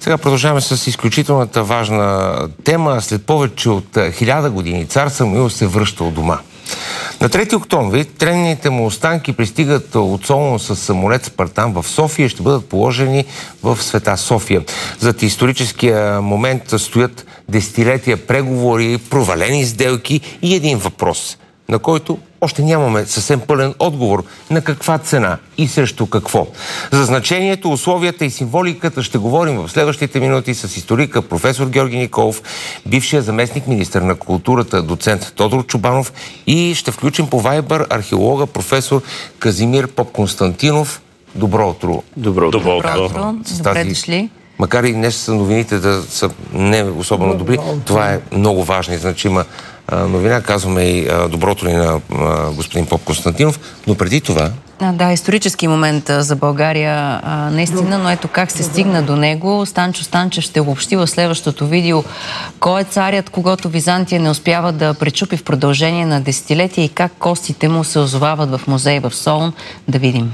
Сега продължаваме с изключителната важна тема. След повече от 1000 години цар Самуил се връща от дома. На 3 октомври тренните му останки пристигат от Солун с самолет Спартан в София и ще бъдат положени в Света София. Зад историческия момент стоят десетилетия преговори, провалени сделки и един въпрос, на който още нямаме съвсем пълен отговор: на каква цена и срещу какво. За значението, условията и символиката ще говорим в следващите минути с историка професор Георги Николов, бившия заместник министър на културата доцент Тодор Чобанов, и ще включим по Вайбър археолога професор Казимир Попконстантинов. Добро утро! Добро утро! Добре дошли! Макар и днес са новините да са не особено добри, това е много важна и значима новина. Казваме и доброто ли на господин Попконстантинов, но преди това... Да, исторически момент за България наистина, но ето как се стигна до него. Станчо Станчев ще обобщи в следващото видео кой е царят, когато Византия не успява да пречупи в продължение на десетилетия и как костите му се озовават в музей в Солун. Да видим.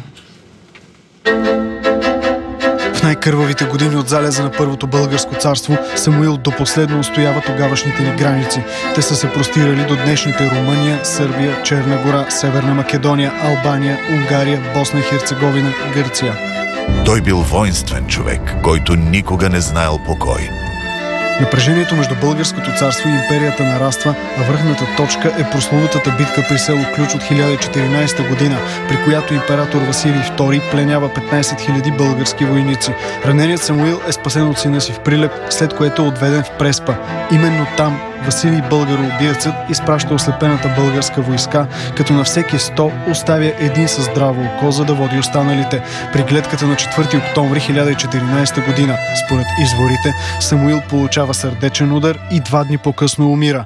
В най-кървавите години от залеза на Първото българско царство Самуил до последно устоява тогавашните ни граници. Те са се простирали до днешните Румъния, Сърбия, Черна гора, Северна Македония, Албания, Унгария, Босна и Херцеговина, Гърция. Той бил воинствен човек, който никога не знаел покой. Напрежението между българското царство и империята нараства, а връхната точка е прословутата битка при село Ключ от 1014 година, при която император Василий II пленява 15 000 български войници. Раненият Самуил е спасен от сина си в Прилеп, след което е отведен в Преспа. Именно там Василий Българоубиецът изпраща ослепената българска войска, като на всеки 100 оставя един със здраво око, за да води останалите. При гледката на 4 октомври 1014 година, според изворите, Самуил получава сърдечен удар и 2 дни по-късно умира.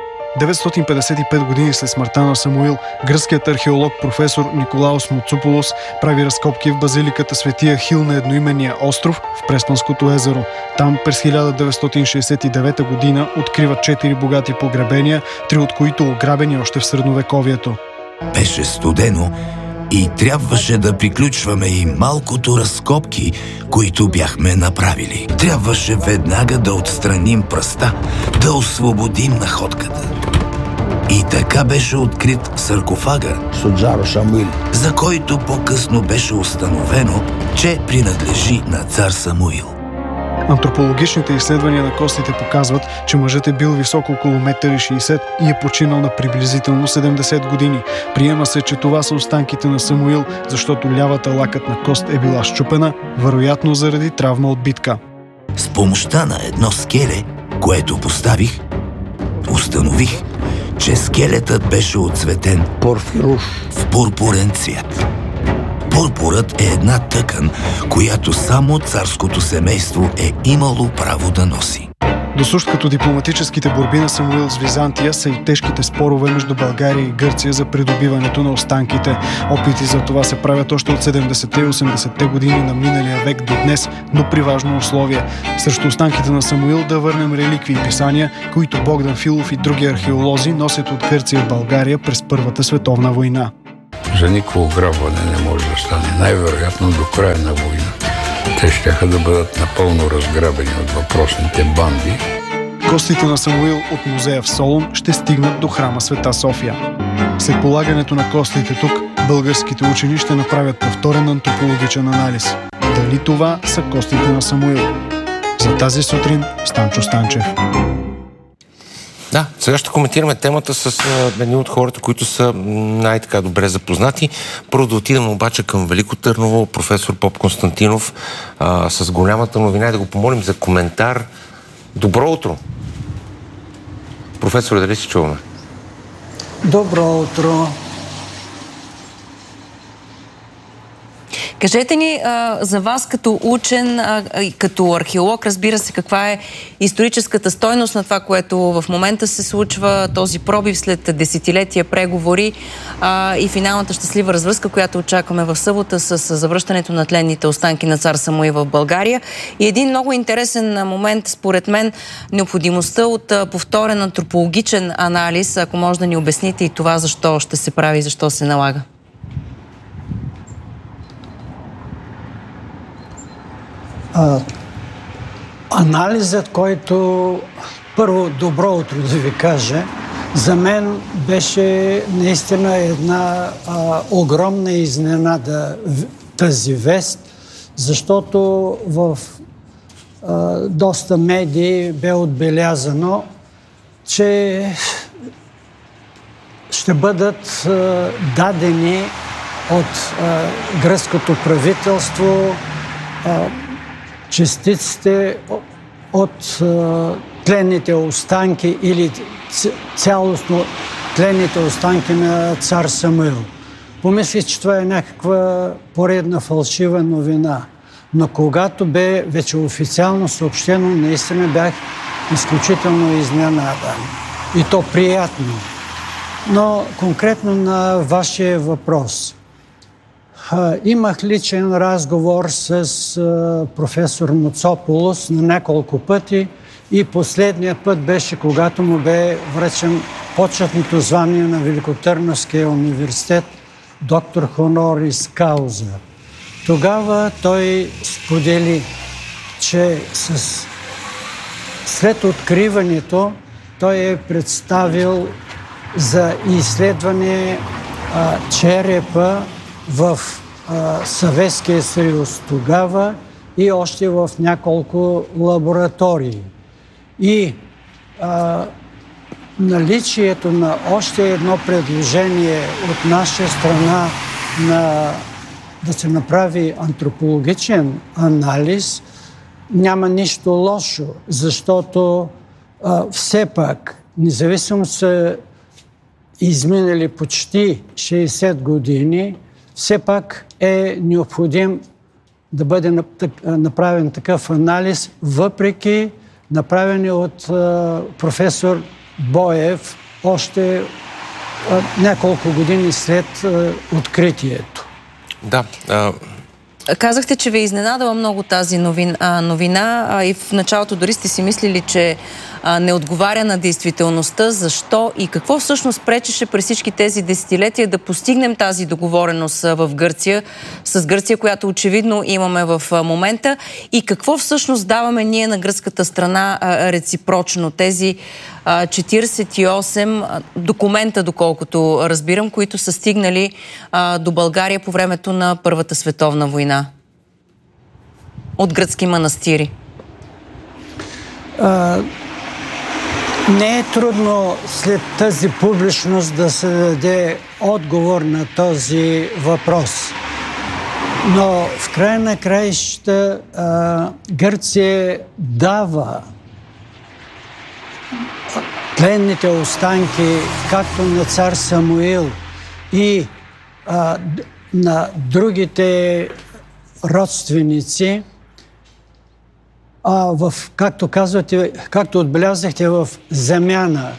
955 години след смъртта на Самуил, гръцкият археолог професор Николаос Моцополос прави разкопки в базиликата Светия Хил на едноименния остров в Преспанското езеро. Там през 1969 година открива 4 богати погребения, 3 от които ограбени още в средновековието. Беше студено и трябваше да приключваме и малкото разкопки, които бяхме направили. Трябваше веднага да отстраним пръста, да освободим находката. И така беше открит саркофага, за който по-късно беше установено, че принадлежи на цар Самуил. Антропологичните изследвания на костите показват, че мъжът е бил висок около 1,60 м и е починал на приблизително 70 години. Приема се, че това са останките на Самуил, защото лявата лакътна кост е била счупена, вероятно заради травма от битка. С помощта на едно скеле, което поставих, установих, че скелетът беше отцветен в пурпурен цвят. Пурпурът е една тъкан, която само царското семейство е имало право да носи. Досущ като дипломатическите борби на Самуил с Византия са и тежките спорове между България и Гърция за придобиването на останките. Опити за това се правят още от 70-те и 80-те години на миналия век до днес, но при важно условие. Срещу останките на Самуил да върнем реликви и писания, които Богдан Филов и други археолози носят от Гърция в България през Първата световна война. За никакво ограбване не може да стане. Най-вероятно до края на войната. Те щяха да бъдат напълно разграбени от въпросните банди. Костите на Самуил от музея в Солун ще стигнат до храма Света София. След полагането на костите тук, българските учени ще направят повторен антропологичен анализ. Дали това са костите на Самуил? За тази сутрин Станчо Станчев. Да, сега ще коментираме темата с едни от хората, които са най-така добре запознати. Първо да отидем обаче към Велико Търново, професор Попконстантинов, с голямата новина и да го помолим за коментар. Добро утро! Професор, дали се чуваме? Добро утро! Кажете ни за вас като учен, като археолог, разбира се, каква е историческата стойност на това, което в момента се случва, този пробив след десетилетия преговори и финалната щастлива развръзка, която очакваме в събота с завръщането на тленните останки на цар Самуил в България. И един много интересен момент, според мен, необходимостта от повторен антропологичен анализ, ако може да ни обясните и това защо ще се прави и защо се налага. Анализът, който първо добро утро да ви кажа, за мен беше наистина една огромна изненада тази вест, защото в доста медии бе отбелязано, че ще бъдат дадени от гръцкото правителство частиците от тленните останки или цялостно тленните останки на цар Самуил. Помислих, че това е някаква поредна фалшива новина. Но когато бе вече официално съобщено, наистина бях изключително изненадан. И то приятно. Но конкретно на вашия въпрос. Имах личен разговор с професор Муцополос на няколко пъти и последният път беше, когато му бе връчен почетното звание на Великотърновския университет доктор хонорис кауза. Тогава той сподели, че след откриването той е представил за изследване черепа в Съветския съюз тогава и още в няколко лаборатории. И наличието на още едно предложение от наша страна да се направи антропологичен анализ, няма нищо лошо, защото все пак, независимо са изминали почти 60 години, все пак е необходим да бъде направен такъв анализ, въпреки направени от професор Боев още няколко години след откритието. Да. Казахте, че ви е изненадала много тази новина и в началото дори сте си мислили, че не отговаря на действителността. Защо и какво всъщност пречеше през всички тези десетилетия да постигнем тази договореност в Гърция, с Гърция, която очевидно имаме в момента, и какво всъщност даваме ние на гръцката страна реципрочно? Тези 48 документа, доколкото разбирам, които са стигнали до България по времето на Първата световна война от гръцки манастири. Не е трудно след тази публичност да се даде отговор на този въпрос. Но в края на краищата Гърция дава тленните останки както на цар Самуил и на другите родственици, както казвате, както отбелязахте, в замяна.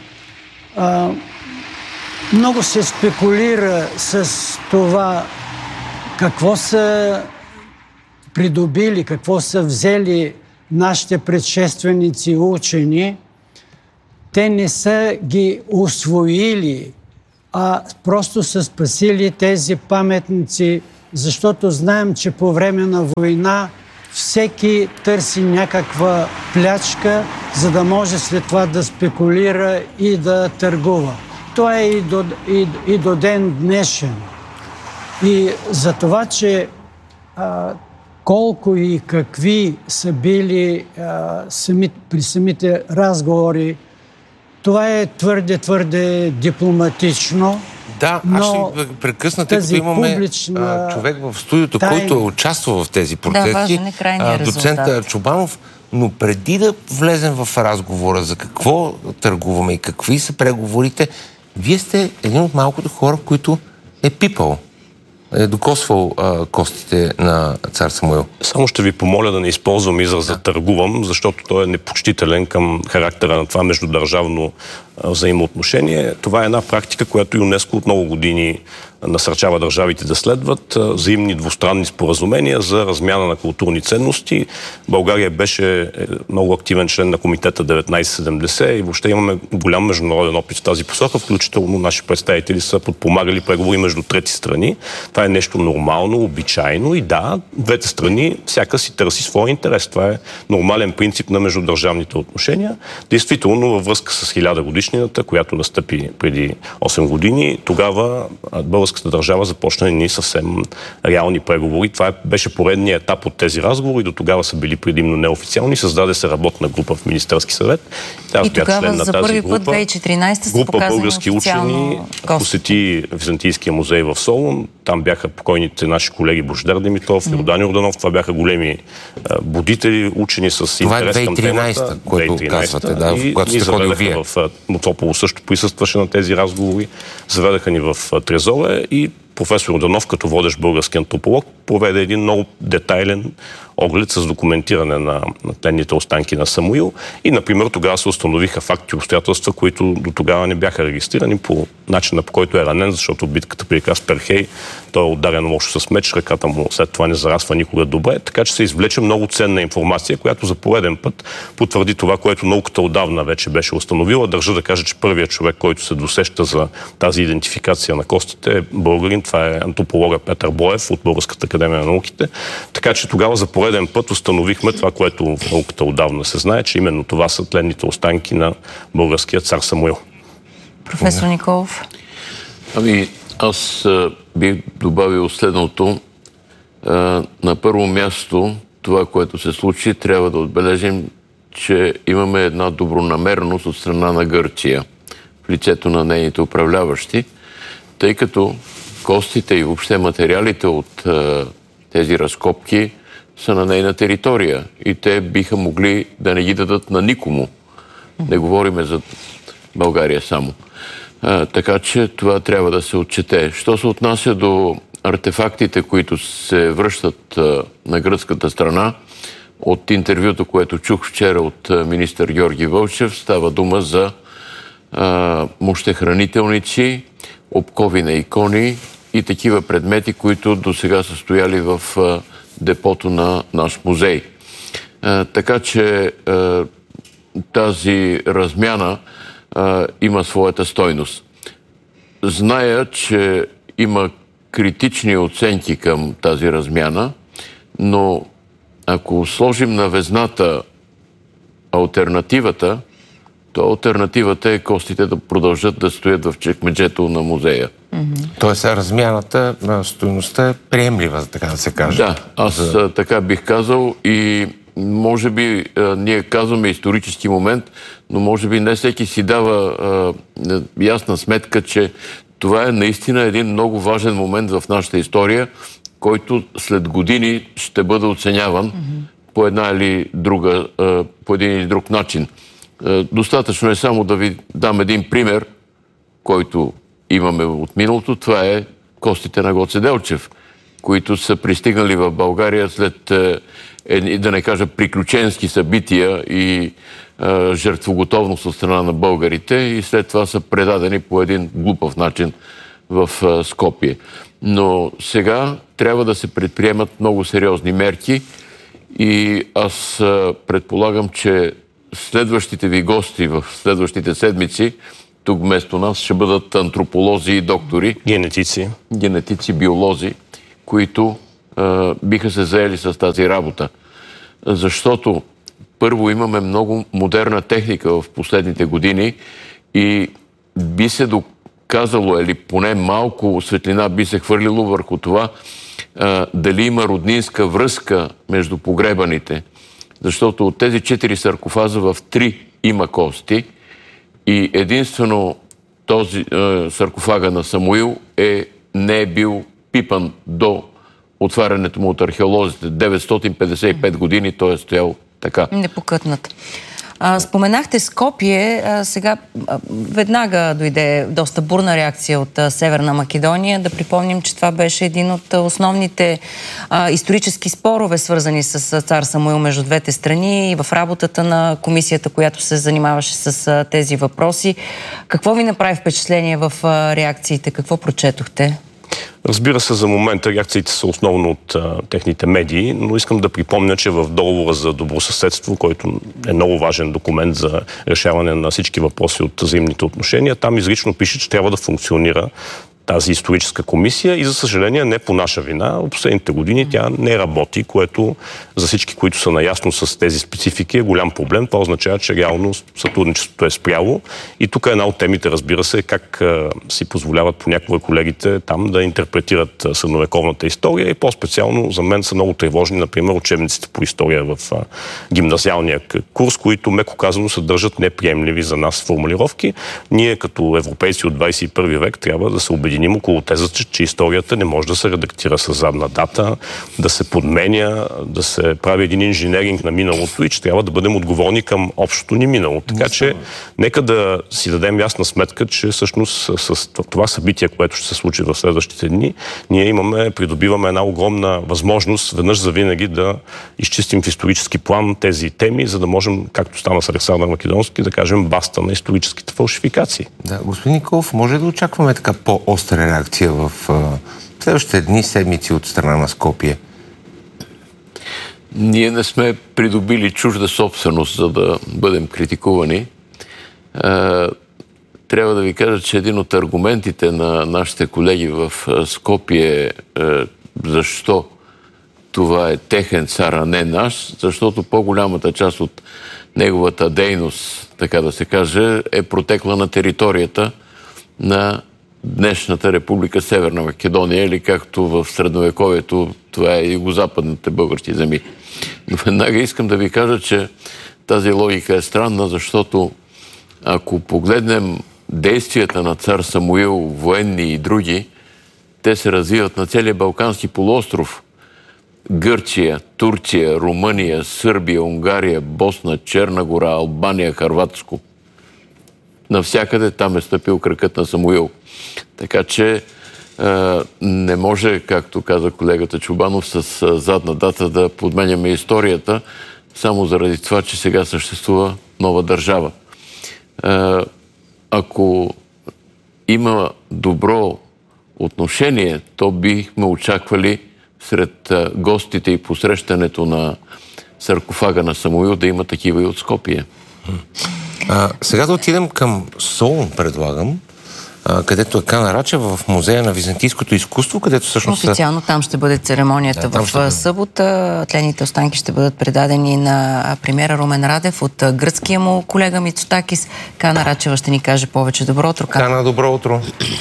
Много се спекулира с това какво са придобили, какво са взели нашите предшественици учени. Те не са ги усвоили, а просто са спасили тези паметници, защото знаем, че по време на война всеки търси някаква плячка, за да може след това да спекулира и да търгува. Това е и до ден днешен. И за това, че колко и какви са били при самите разговори, това е твърде дипломатично. Да, аз ще ви прекъсна, тъй като имаме човек в студиото, който е участвал в тези протести, доцента Чобанов, но преди да влезем в разговора за какво търгуваме и какви са преговорите, вие сте един от малкото хора, които е пипал, е докосвал костите на цар Самуил. Само ще ви помоля да не използвам израза търгувам, защото той е непочтителен към характера на това междудържавно взаимоотношение. Това е една практика, която ЮНЕСКО от много години насърчава държавите да следват взаимни двустранни споразумения за размяна на културни ценности. България беше много активен член на комитета 1970 и въобще имаме голям международен опит в тази посока, включително наши представители са подпомагали преговори между трети страни. Това е нещо нормално, обичайно и да, двете страни всяка си търси своя интерес. Това е нормален принцип на междудържавните отношения. Действително, във връзка с 1000-годишнината, която настъпи преди 8 години, тогава българската държава започна едни съвсем реални преговори. Това беше поредният етап от тези разговори. До тогава са били предимно неофициални. Създаде се работна група в Министерски съвет. И тогава за първи път 2014 са показани български учени посети Византийския музей в Солун. Там бяха покойните наши колеги Божидар Димитров, Йордан Йорданов. Това бяха големи будители, учени с интерес към темата. Това е 2013, което казвате, да, в която сте ходил вие. В Тополо също присъстваше на тези разговори. Заведаха ни в Трезоре и професор Йорданов, като водещ български антрополог, проведе един много детайлен оглед с документиране на тленните останки на Самуил. И, например, тогава се установиха факти и обстоятелства, които до тогава не бяха регистрирани по начина, по който е ранен, защото битката при Касперхей, той е ударен лошо с меч, ръката му след това не зарасва никога добре. Така че се извлече много ценна информация, която за пореден път потвърди това, което науката отдавна вече беше установила. Държа да кажа, че първият човек, който се досеща за тази идентификация на костите е българин. Това е антрополога Петър Боев от Българската академия на науките. Така че тогава за пореден път установихме това, което в науката отдавна се знае, че именно това са тленните останки на българския цар Самуил. Професор Николов. Ами, аз бих добавил следното. На първо място, това, което се случи, трябва да отбележим, че имаме една добронамереност от страна на Гърция в лицето на нейните управляващи, тъй като костите и въобще материалите от тези разкопки са на нейна територия и те биха могли да не ги дадат на никому. Не говориме за България само. Така че това трябва да се отчете. Що се отнася до артефактите, които се връщат на гръцката страна, от интервюто, което чух вчера от министър Георги Вълчев, става дума за мощехранителници, обкови на икони и такива предмети, които до сега са стояли в депото на наш музей. Така че тази размяна има своята стойност. Зная, че има критични оценки към тази размяна, но ако сложим на везната алтернативата, то алтернативата е костите да продължат да стоят в чекмеджето на музея. Тоест размяната на стойността е приемлива, така да се каже. Да, аз така бих казал и може би ние казваме исторически момент, но може би не всеки си дава ясна сметка, че това е наистина един много важен момент в нашата история, който след години ще бъде оценяван по една или друга, по един или друг начин. Достатъчно е само да ви дам един пример, който имаме от миналото. Това е костите на Гоце Делчев, които са пристигнали в България след, да не кажа, приключенски събития и жертвоготовност от страна на българите и след това са предадени по един глупав начин в Скопие. Но сега трябва да се предприемат много сериозни мерки и аз предполагам, че следващите ви гости в следващите седмици тук вместо нас ще бъдат антрополози и доктори. Генетици, биолози, които биха се заели с тази работа. Защото първо имаме много модерна техника в последните години и би се доказало, или поне малко светлина би се хвърлило върху това, дали има роднинска връзка между погребаните. Защото от тези 4 саркофаза в 3 има кости и единствено този саркофага на Самуил не е бил пипан до отварянето му от археолозите. 955 години той е стоял така. Непокътнат. Споменахте Скопие. Сега веднага дойде доста бурна реакция от Северна Македония. Да припомним, че това беше един от основните исторически спорове, свързани с цар Самуил между двете страни и в работата на комисията, която се занимаваше с тези въпроси. Какво ви направи впечатление в реакциите? Какво прочетохте? Разбира се, за момента реакциите са основно от техните медии, но искам да припомня, че в договора за добросъседство, който е много важен документ за решаване на всички въпроси от взаимните отношения, там изрично пише, че трябва да функционира тази историческа комисия и, за съжаление, не по наша вина. От последните години тя не работи, което за всички, които са наясно с тези специфики, е голям проблем. Това означава, че реално сътрудничеството е спряло. И тук една от темите, разбира се, как си позволяват понякога колегите там да интерпретират средновековната история и по-специално за мен са много тревожни, например, учебниците по история в гимназиалния курс, които, меко казано, съдържат неприемливи за нас формулировки. Ние, като европейци от 21 век, трябва да се обединим около тезата, че историята не може да се редактира с задна дата, да се подменя, да се прави един инженеринг на миналото и че трябва да бъдем отговорни към общото ни минало. Така че нека да си дадем ясна сметка, че всъщност с това събитие, което ще се случи в следващите дни, ние придобиваме една огромна възможност веднъж завинаги да изчистим в исторически план тези теми, за да можем, както стана с Александър Македонски, да кажем баста на историческите фалшификации. Да, господин Николов, може да очакваме така по-остра реакция в следващите дни, седмици от страна на Скопие? Ние не сме придобили чужда собственост, за да бъдем критикувани. Трябва да ви кажа, че един от аргументите на нашите колеги в Скопие защо това е техен цар, а не наш, защото по-голямата част от неговата дейност, така да се каже, е протекла на територията на днешната република Северна Македония, или както в средновековието това е югозападните български земи. Но веднага искам да ви кажа, че тази логика е странна, защото ако погледнем действията на цар Самуил, военни и други, те се развиват на целия Балкански полуостров. Гърция, Турция, Румъния, Сърбия, Унгария, Босна, Черна гора, Албания, Хърватско. Навсякъде там е стъпил кракът на Самуил. Така че не може, както каза колегата Чубанов, с задна дата да подменяме историята, само заради това, че сега съществува нова държава. Ако има добро отношение, то бихме очаквали сред гостите и посрещането на саркофага на Самуил да има такива и от Скопие. Сега да отидем към Солун, предлагам, където е Кана Рачева в Музея на византийското изкуство, където всъщност... Официално там ще бъде церемонията в събота. Тлените останки ще бъдат предадени на премиера Румен Радев от гръцкия му колега Мицотакис. Кана Рачева ще ни каже повече. Добро утро. Кана, добро утро.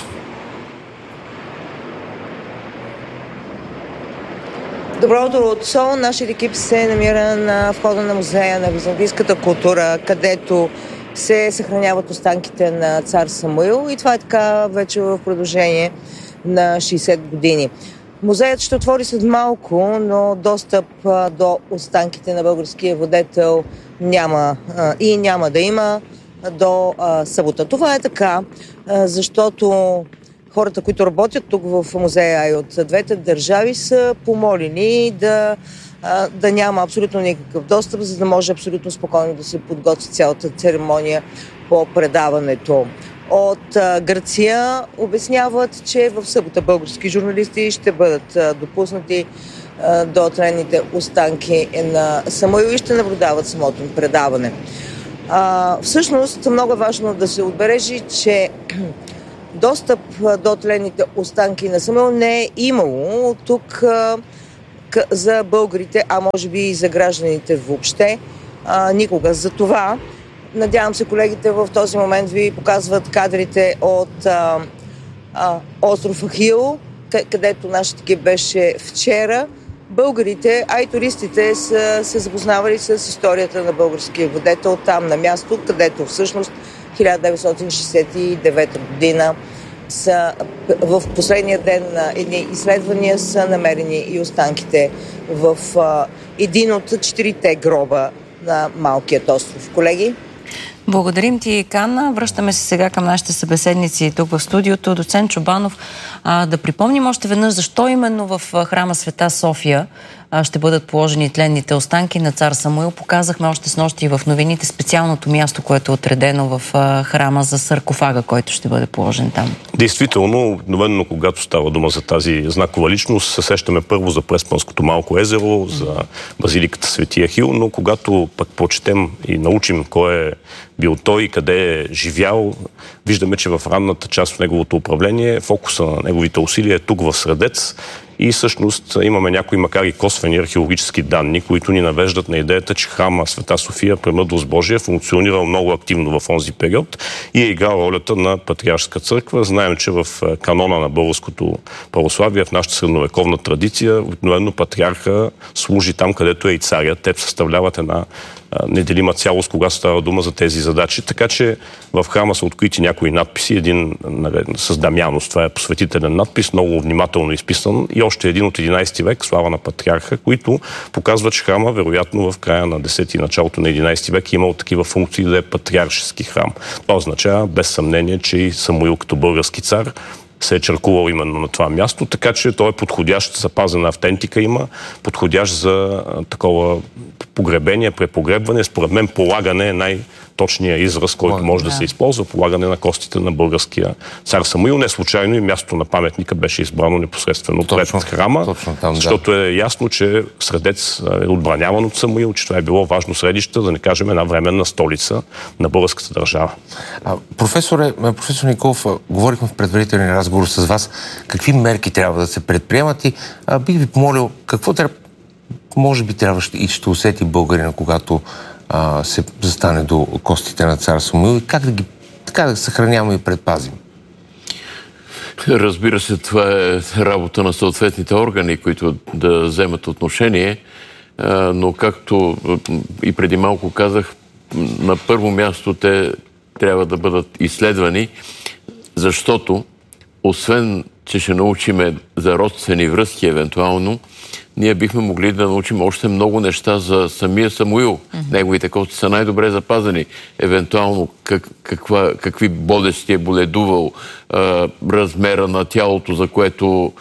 Добро утро от Солун. Нашият екип се намира на входа на Музея на византийската култура, където се съхраняват останките на цар Самуил и това е така вече в продължение на 60 години. Музеят ще отвори след малко, но достъп до останките на българския владетел няма и няма да има до събота. Това е така, защото хората, които работят тук в музея и от двете държави, са помолени да няма абсолютно никакъв достъп, за да може абсолютно спокойно да се подготви цялата церемония по предаването. От Гърция обясняват, че в събота български журналисти ще бъдат допуснати до тленните останки на Самуил и ще наблюдават самото предаване. Всъщност, много е важно да се отбележи, че достъп до тленните останки на Самуил не е имало тук за българите, а може би и за гражданите въобще, никога. За това, надявам се, колегите в този момент ви показват кадрите от остров Ахил, където нашата екип беше вчера. Българите, а и туристите са се запознавали с историята на българския владетел там на място, където всъщност 1969 година в последния ден на едни изследвания са намерени и останките в един от 4-те гроба на малкият остров. Колеги? Благодарим ти, Канна. Връщаме се сега към нашите събеседници тук в студиото. Доцент Чубанов, да припомним още веднъж защо именно в храма Света София ще бъдат положени тленните останки на цар Самуил. Показахме още снощи в новините специалното място, което е отредено в храма за саркофага, който ще бъде положен там. Действително, обикновено, когато става дума за тази знакова личност, се сещаме първо за Преспанското малко езеро, за базиликата Свети Ахил, но когато пък почетем и научим кой е бил той и къде е живял, виждаме, че в ранната част от неговото управление фокуса на неговите усилия е тук в Средец. И всъщност имаме някои, макар и косвени археологически данни, които ни навеждат на идеята, че храма Света София, Премъдрост Божия, функционирал много активно в онзи период и е играл ролята на патриаршка църква. Знаем, че в канона на българското православие, в нашата средновековна традиция, обикновено патриарха служи там, където е и царя. Те съставляват една неделима цялост, когато става дума за тези задачи. Така че в храма са открити някои надписи. Един с Дамянос, това е посветителен надпис, много внимателно изписан, и още един от 11 век, слава на патриарха, които показват, че храма, вероятно в края на 10 и началото на 11 век е имал такива функции да е патриаршески храм. Това означава без съмнение, че и Самуил като български цар се е черкувал именно на това място, така че той е подходящ, запазена автентика има, подходящ за такова погребение, препогребване. Според мен полагане е най-точният израз, който може да се използва, полагане на костите на българския цар Самуил. Не случайно и място на паметника беше избрано непосредствено пред храма, защото е ясно, че Средец е отбраняван от Самуил, че това е било важно средище, да не кажем една временна столица на българската държава. Професор Николов, говорихме в предварителен разговор с вас какви мерки трябва да се предприемат и бих ви помолил какво може би трябва и ще усети българина, когато се застане до костите на цар Самуил и как да съхраняваме и предпазим? Разбира се, това е работа на съответните органи, които да вземат отношение, но както и преди малко казах, на първо място те трябва да бъдат изследвани, защото освен, че ще научиме за родствени връзки евентуално, ние бихме могли да научим още много неща за самия Самуил. Неговите кости са най-добре запазени. Евентуално какви болести е боледувал, размера на тялото, за което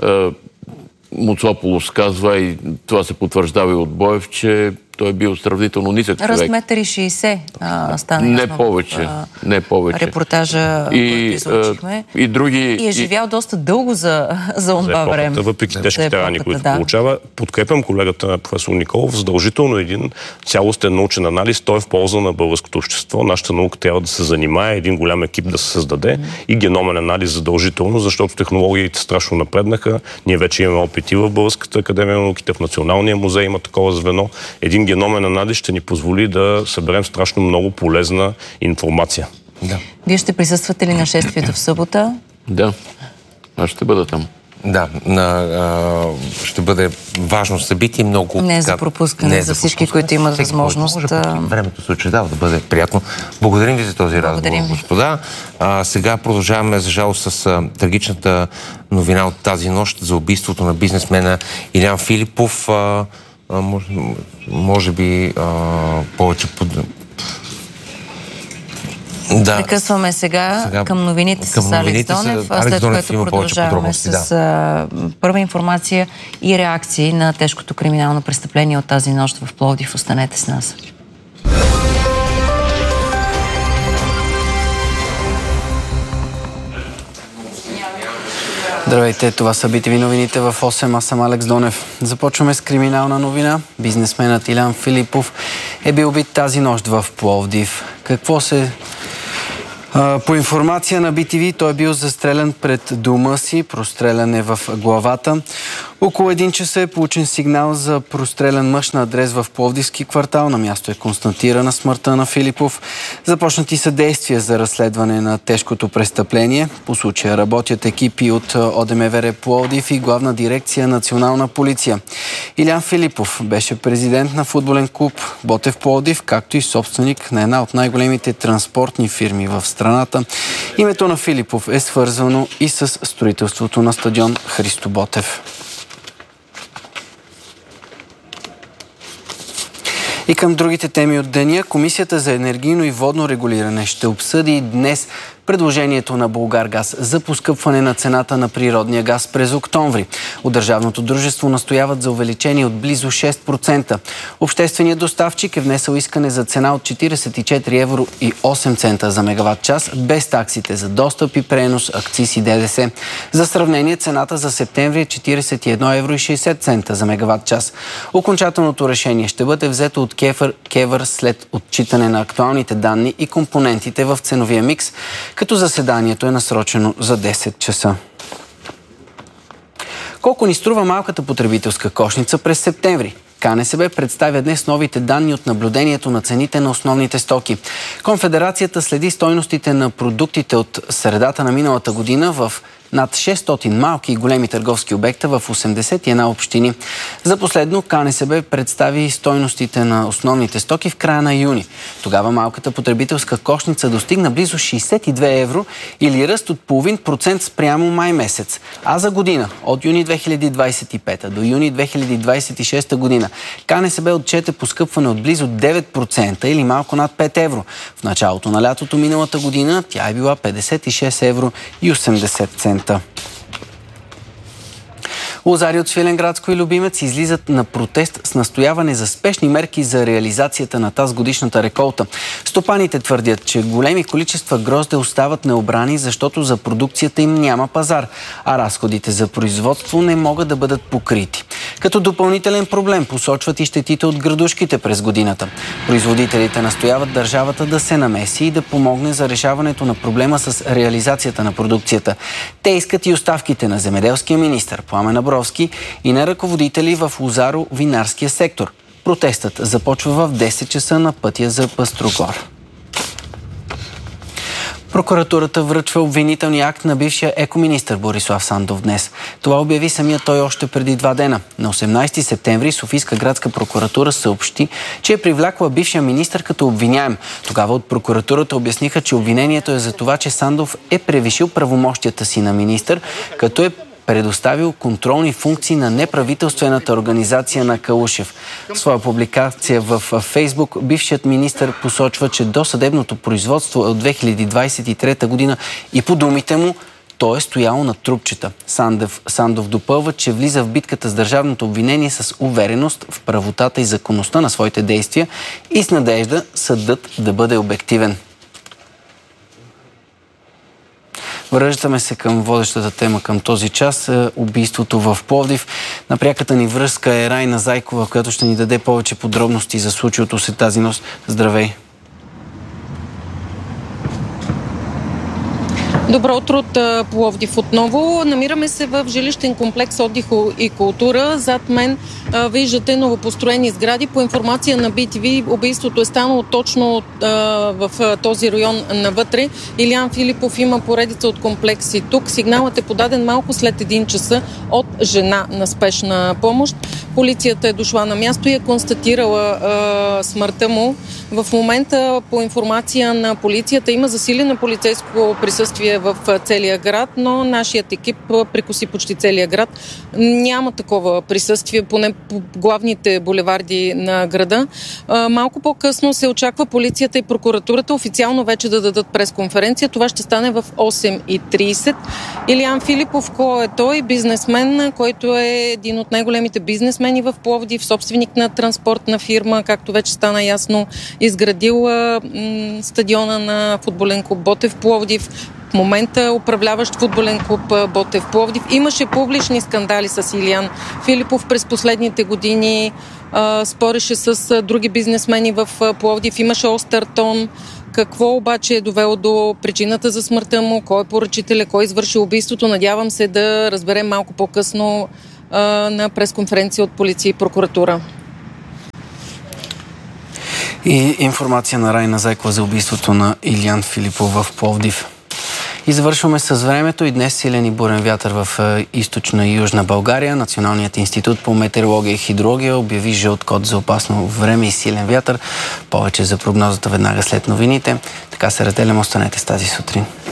Муцополос казва, и това се потвърждава и от Боев, че той е бил сравнително нисък човек. Ръст 1,60 стана ясно. Не повече. Репортажа, който излучихме. И е живял доста дълго за онова време. Въпреки тежките рани, които получава. Подкрепям колегата професор Николов. Задължително един цялостен научен анализ. Той е в полза на българското общество. Нашата наука трябва да се занимае, един голям екип да се създаде и геномен анализ задължително, защото технологиите страшно напреднаха. Ние вече имаме опити в Българската академия на науките, в Националния музей има такова звено. Един геномен анализ ще ни позволи да съберем страшно много полезна информация. Да. Вие ще присъствате ли на шествието в събота? Да, аз ще бъда там. Да, ще бъде важно събитие, много... Не за пропускане, за всички, които имат възможност. Времето се очертава да бъде приятно. Благодарим ви за този разговор, господа. Сега продължаваме, за жалост, с трагичната новина от тази нощ за убийството на бизнесмена Илян Филипов. Може би повече... Да. Прекъсваме сега към новините с Алекс Донев, след което продължаваме с първа информация и реакции на тежкото криминално престъпление от тази нощ в Пловдив. Останете с нас. Здравейте, това са BTV новините в 8, аз съм Алекс Донев. Започваме с криминална новина. Бизнесменът Илян Филипов е бил убит тази нощ в Пловдив. Какво се... По информация на BTV, той е бил застрелян пред дома си, прострелян е в главата. Около 1 часа е получен сигнал за прострелян мъж на адрес в Пловдивски квартал. На място е констатирана смъртта на Филипов. Започнати са действия за разследване на тежкото престъпление. По случая работят екипи от ОДМВР Пловдив и Главна дирекция Национална полиция. Илян Филипов беше президент на футболен клуб Ботев Пловдив, както и собственик на една от най-големите транспортни фирми в страната. Името на Филипов е свързано и с строителството на стадион Христо Ботев. И към другите теми от деня, Комисията за енергийно и водно регулиране ще обсъди днес предложението на Булгаргаз за поскъпване на цената на природния газ през октомври. От държавното дружество настояват за увеличение от близо 6%. Общественият доставчик е внесъл искане за цена от 44 евро и 8 цента за мегаватт час, без таксите за достъп и пренос, акциз и ДДС. За сравнение, цената за септември е 41 евро и 60 цента за мегаватт час. Окончателното решение ще бъде взето от КЕВР след отчитане на актуалните данни и компонентите в ценовия микс, като заседанието е насрочено за 10 часа. Колко ни струва малката потребителска кошница през септември? КНСБ представя днес новите данни от наблюдението на цените на основните стоки. Конфедерацията следи стойностите на продуктите от средата на миналата година в над 600 малки и големи търговски обекта в 81 общини. За последно КНСБ представи стойностите на основните стоки в края на юни. Тогава малката потребителска кошница достигна близо 62 евро или ръст от 0,5% спрямо май месец. А за година, от юни 2025 до юни 2026 година, КНСБ отчете поскъпване от близо 9% или малко над 5 евро. В началото на лятото миналата година тя е била 56 евро и 80 цента. Лозари от Свиленградско и Любимец излизат на протест с настояване за спешни мерки за реализацията на тазгодишната реколта. Стопаните твърдят, че големи количества грозде остават необрани, защото за продукцията им няма пазар, а разходите за производство не могат да бъдат покрити. Като допълнителен проблем посочват и щетите от градушките през годината. Производителите настояват държавата да се намеси и да помогне за решаването на проблема с реализацията на продукцията. Те искат и оставките на земеделския министър Пламен Абровски и на ръководители в лозаро-винарския сектор. Протестът започва в 10 часа на пътя за Пъстрогор. Прокуратурата връчва обвинителния акт на бившия екоминистър Борислав Сандов днес. Това обяви самия той още преди 2 дена. На 18 септември Софийска градска прокуратура съобщи, че е привлякла бившия министър като обвиняем. Тогава от прокуратурата обясниха, че обвинението е за това, че Сандов е превишил правомощията си на министър, като е предоставил контролни функции на неправителствената организация на Калушев. В своя публикация в Фейсбук бившият министър посочва, че досъдебното производство е от 2023 година и по думите му той е стоял на трупчета. Сандов допълва, че влиза в битката с държавното обвинение с увереност в правотата и законността на своите действия и с надежда съдът да бъде обективен. Връщаме се към водещата тема към този час – убийството в Пловдив. На пряката ни връзка е Райна Зайкова, която ще ни даде повече подробности за случилото се тази нощ. Здравей! Добро утро от Пловдив отново. Намираме се в жилищен комплекс Отдих и култура. Зад мен виждате новопостроени сгради. По информация на BTV, убийството е станало точно в този район навътре. Илиян Филипов има поредица от комплекси тук. Сигналът е подаден малко след 1 часа от жена на спешна помощ. Полицията е дошла на място и е констатирала смъртта му. В момента, по информация на полицията, има засилено полицейско присъствие в целия град, но нашият екип прекоси почти целия град. Няма такова присъствие, поне по главните булеварди на града. Малко по-късно се очаква полицията и прокуратурата официално вече да дадат пресконференция. Това ще стане в 8:30. Илиян Филипов, кой е той? Бизнесмен, който е един от най-големите бизнесмени в Пловдив, собственик на транспортна фирма, както вече стана ясно, изградил стадиона на футболен клуб Ботев Пловдив. В момента управляващ футболен клуб Ботев Пловдив. Имаше публични скандали с Илиян Филипов през последните години. Спореше с други бизнесмени в Пловдив. Имаше остър тон. Какво обаче е довело до причината за смъртта му? Кой е поръчителя? Кой извърши убийството? Надявам се да разберем малко по-късно на пресконференция от полиция и прокуратура. И информация на Райна Зайкова за убийството на Илиян Филипов в Пловдив. И завършваме с времето и днес силен и бурен вятър в източна и южна България. Националният институт по метеорология и хидрология обяви жълт код за опасно време и силен вятър. Повече за прогнозата веднага след новините. Така се разделям, останете с тази сутрин.